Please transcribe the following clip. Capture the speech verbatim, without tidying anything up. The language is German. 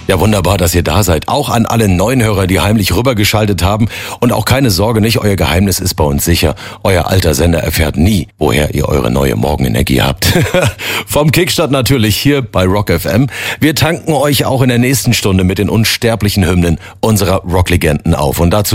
Ja, wunderbar, dass ihr da seid. Auch an alle neuen Hörer, die heimlich rübergeschaltet haben. Und auch keine Sorge nicht, euer Geheimnis ist bei uns sicher. Euer alter Sender erfährt nie, woher ihr eure neue Morgenenergie habt. Vom Kickstart natürlich hier bei Rock F M. Wir tanken euch auch in der nächsten Stunde mit den unsterblichen Hymnen unserer Rocklegenden auf. Und dazu